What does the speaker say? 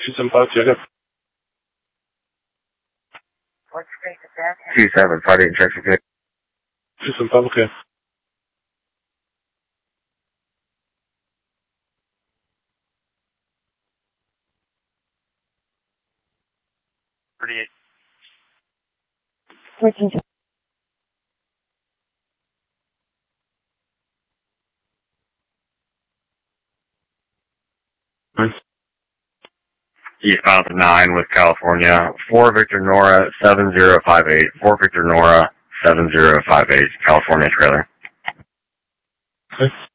275, check it. 2758 and check for good. 275, okay. East bound to 9 with California. 4 Victor Nora 7058. 4 Victor Nora 7058. California trailer. Okay.